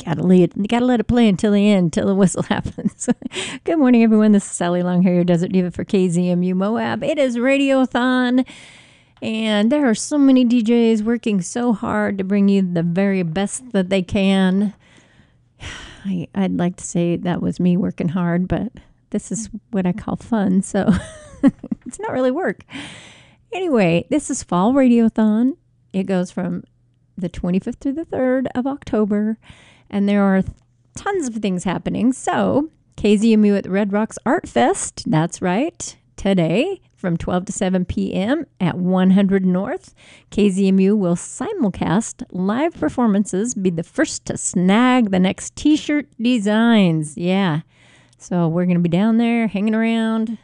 Gotta let it play until the end, till the whistle happens. Good morning, everyone. This is Sally Longhair, your Desert Diva for KZMU Moab. It is Radiothon, and there are so many DJs working so hard to bring you the very best that they can. I'd like to say that was me working hard, but this is what I call fun, so it's not really work. Anyway, this is Fall Radiothon. It goes from the 25th through the 3rd of October, and there are tons of things happening. So, KZMU at the Red Rocks Art Fest, that's right, today from 12 to 7 p.m. at 100 North. KZMU will simulcast live performances, be the first to snag the next t-shirt designs. Yeah, so we're going to be down there hanging around,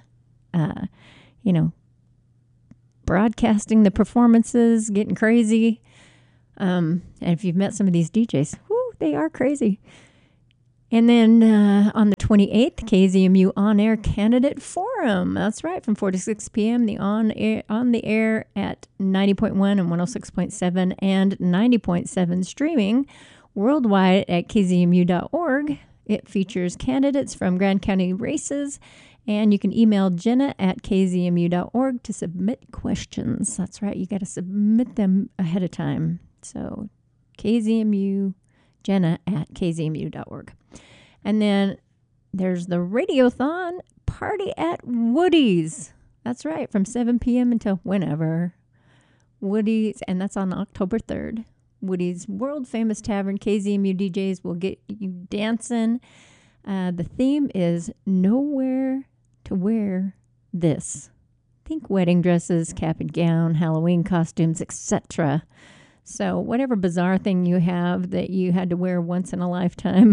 broadcasting the performances, getting crazy. And if you've met some of these DJs, they are crazy. And then on the 28th, KZMU On Air Candidate Forum. That's right, from 4 to 6 p.m. On the air at 90.1 and 106.7 and 90.7 streaming worldwide at kzmu.org. It features candidates from Grand County races, and you can email Jenna at kzmu.org to submit questions. That's right, you got to submit them ahead of time. So KZMU, Jenna at kzmu.org. And then there's the Radiothon Party at Woody's. That's right, from 7 p.m. until whenever. Woody's, and that's on October 3rd. Woody's World Famous Tavern. KZMU DJs will get you dancing. The theme is Nowhere to Wear This. Think wedding dresses, cap and gown, Halloween costumes, etc. So whatever bizarre thing you have that you had to wear once in a lifetime.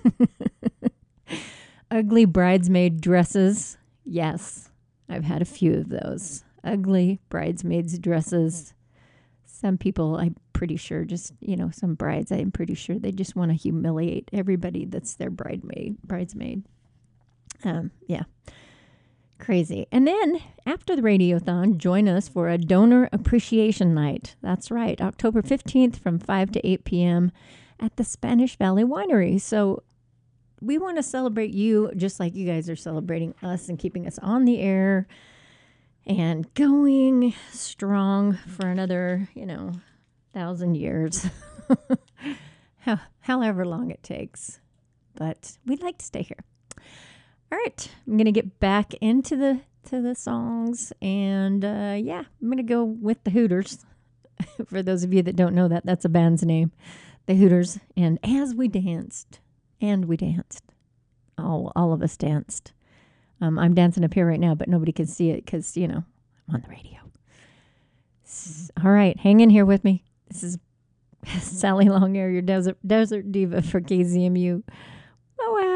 Ugly bridesmaid dresses. Yes, I've had a few of those. Ugly bridesmaids dresses. Some people, I'm pretty sure, some brides, I'm pretty sure they just want to humiliate everybody that's their bridesmaid. Yeah. Crazy. And then after the Radiothon, join us for a donor appreciation night. That's right, October 15th from 5 to 8 p.m. at the Spanish Valley Winery. So we want to celebrate you just like you guys are celebrating us and keeping us on the air and going strong for another, 1,000 years. However long it takes. But we'd like to stay here. All right, I'm going to get back into the songs, and I'm going to go with the Hooters. For those of you that don't know that, that's a band's name, the Hooters. And as we danced, all of us danced. I'm dancing up here right now, but nobody can see it because, I'm on the radio. All right, hang in here with me. This is Sally Longhair, your Desert Diva for KZMU.